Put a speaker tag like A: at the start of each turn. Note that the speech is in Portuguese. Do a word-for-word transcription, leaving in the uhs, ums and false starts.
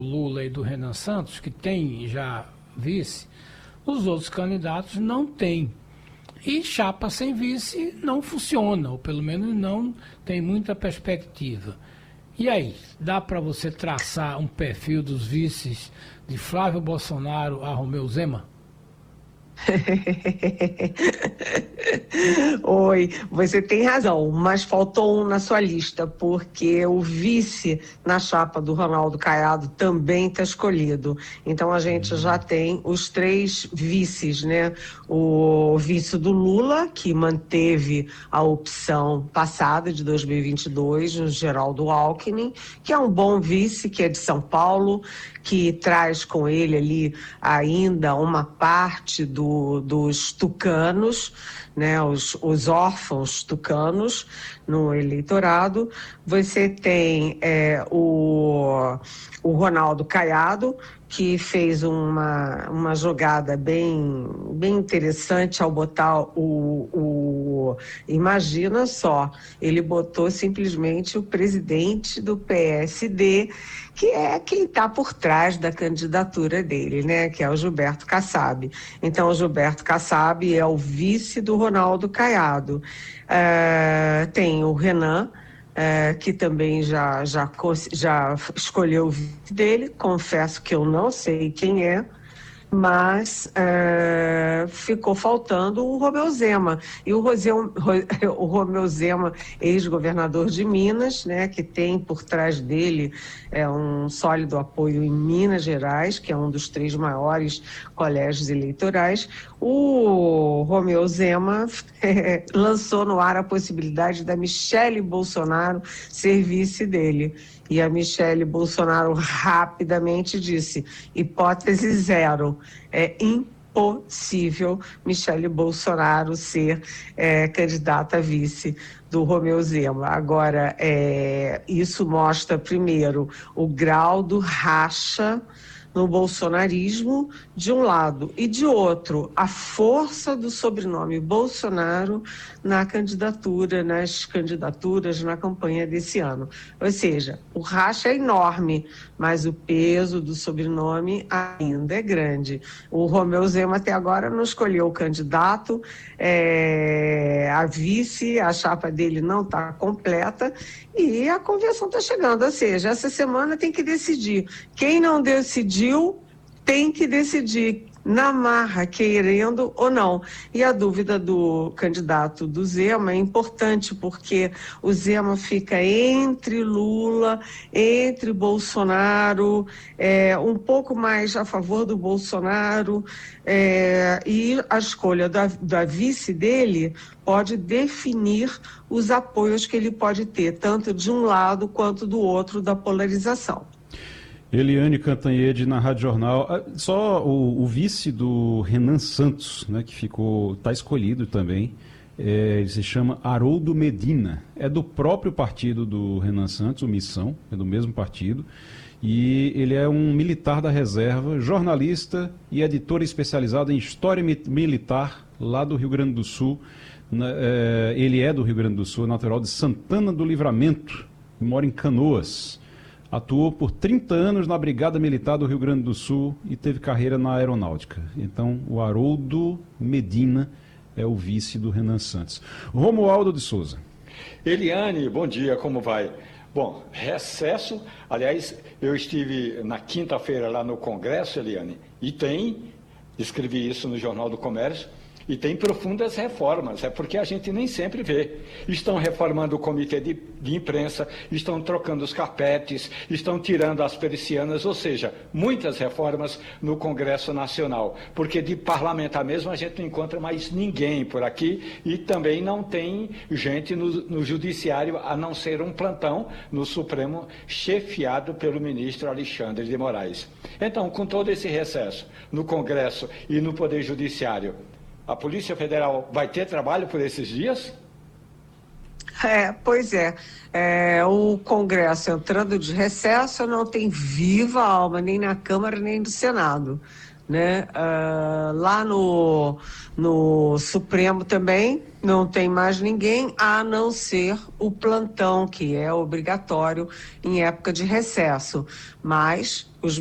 A: Lula e do Renan Santos, que tem já vice, os outros candidatos não têm. E chapa sem vice não funciona, ou pelo menos não tem muita perspectiva. E aí, dá para você traçar um perfil dos vices de Flávio Bolsonaro a Romeu Zema?
B: Oi, você tem razão, mas faltou um na sua lista, porque o vice na chapa do Ronaldo Caiado também está escolhido. Então a gente já tem os três vices, né? O vice do Lula, que manteve a opção passada de dois mil e vinte e dois, o Geraldo Alckmin, que é um bom vice, que é de São Paulo, que traz com ele ali ainda uma parte do, dos tucanos, né, os, os órfãos tucanos no eleitorado. Você tem é, o, o Ronaldo Caiado, que fez uma, uma jogada bem, bem interessante ao botar o, o... Imagina só, ele botou simplesmente o presidente do P S D, que é quem está por trás da candidatura dele, né? Que é o Gilberto Kassab. Então, o Gilberto Kassab é o vice do Ronaldo Caiado. Uh, tem o Renan, É, que também já, já, já escolheu o vice dele. Confesso que eu não sei quem é, mas é, ficou faltando o Romeu Zema. E o, Roseu, o Romeu Zema, ex-governador de Minas, né, que tem por trás dele é, um sólido apoio em Minas Gerais, que é um dos três maiores colégios eleitorais. O Romeu Zema é, lançou no ar a possibilidade da Michele Bolsonaro ser vice dele. E a Michele Bolsonaro rapidamente disse: hipótese zero, é impossível Michele Bolsonaro ser é, candidata a vice do Romeu Zema. Agora, é, isso mostra, primeiro, o grau do racha no bolsonarismo, de um lado, e de outro, a força do sobrenome Bolsonaro na candidatura, nas candidaturas, na campanha desse ano. Ou seja, o racha é enorme, mas o peso do sobrenome ainda é grande. O Romeu Zema até agora não escolheu o candidato, é, a vice, a chapa dele não está completa, e a convenção está chegando. Ou seja, essa semana tem que decidir. Quem não decidiu tem que decidir na marra, querendo ou não. E a dúvida do candidato do Zema é importante, porque o Zema fica entre Lula, entre Bolsonaro, é, um pouco mais a favor do Bolsonaro, é, e a escolha da, da vice dele pode definir os apoios que ele pode ter, tanto de um lado quanto do outro da polarização.
C: Eliane Cantanhede na Rádio Jornal. Só o, o vice do Renan Santos, né, que ficou, está escolhido também, é, ele se chama Haroldo Medina. É do próprio partido do Renan Santos, o Missão, é do mesmo partido. E ele é um militar da reserva, jornalista e editor especializado em história militar lá do Rio Grande do Sul. É, ele é do Rio Grande do Sul, natural de Santana do Livramento, e mora em Canoas. Atuou por trinta anos na Brigada Militar do Rio Grande do Sul e teve carreira na aeronáutica. Então, o Haroldo Medina é o vice do Renan Santos. Romualdo de Souza.
D: Eliane, bom dia, como vai? Bom, recesso, aliás, eu estive na quinta-feira lá no Congresso, Eliane, e tem, escrevi isso no Jornal do Comércio, e tem profundas reformas, é porque a gente nem sempre vê. Estão reformando o comitê de, de imprensa, estão trocando os carpetes, estão tirando as persianas, ou seja, muitas reformas no Congresso Nacional, porque de parlamentar mesmo a gente não encontra mais ninguém por aqui e também não tem gente no, no Judiciário, a não ser um plantão no Supremo, chefiado pelo ministro Alexandre de Moraes. Então, com todo esse recesso no Congresso e no Poder Judiciário, a Polícia Federal vai ter trabalho por esses dias?
B: É, pois é. é. O Congresso entrando de recesso não tem viva alma, nem na Câmara, nem no Senado. né? Uh, lá no, no Supremo também não tem mais ninguém, a não ser o plantão, que é obrigatório em época de recesso. Mas os